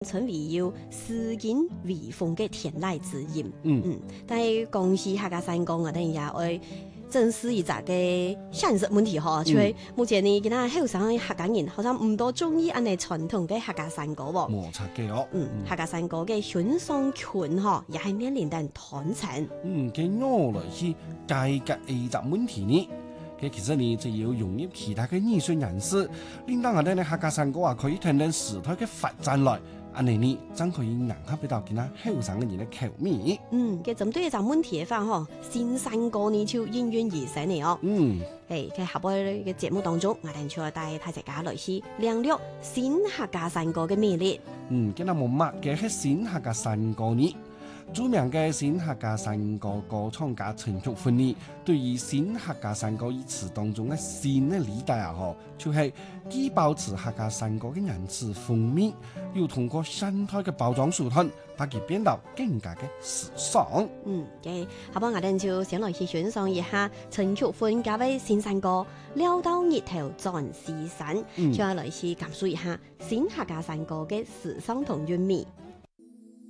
稱為有詩經遺風嘅天籟之音。但係講起客家山歌，我哋也會正視一個嘅現實問題嗬，就係目前呢，見到後生嘅客家人好像唔多中意按你傳統嘅客家山歌喎。 冇錯嘅哦。 客家山歌嘅欣賞群嗬，也係面臨緊斷層。 嘅我來去解決呢個問題呢？其實呢就要融入其他嘅藝術人士，令到我哋嘅客家山歌啊可以聽到時代嘅發展來。安尼呢，真可以迎合比較其他後生嘅人嘅口味。 嘅針對一個問題嘅話，嗬，新山歌呢就應運而生嚟哦。喺下播嘅節目當中，我哋就帶大家來去領略新客家山歌嘅魅力。 今日冇乜嘅係新客家山歌呢？著名嘅新客家山歌歌唱家陳玉芬呢，對於新客家山歌一詞當中嘅新嘅理解啊，就係既保持客家山歌嘅原始風味，又通過生態嘅包裝手段，把佢變到更加嘅時尚。 嘅下播我哋就先來去欣賞一下陳玉芬加位新山歌《撩到日頭轉西山》，再來去感受一下新客家山歌嘅時尚同韻味。